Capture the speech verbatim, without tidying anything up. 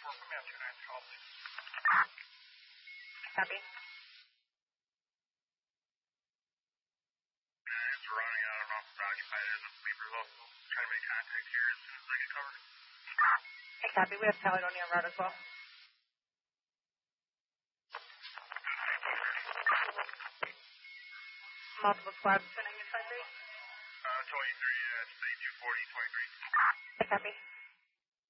four, put me on two nine call, please. Copy. Guys, we're running out of room for occupied. There's a sleeper local. Trying to make contact here as soon as I get covered. Okay, copy. We have Caledonia en route as well. Multiple squads, turning in twenty-three. Uh, twenty-three, uh, stay two forty, twenty-three. Okay, copy.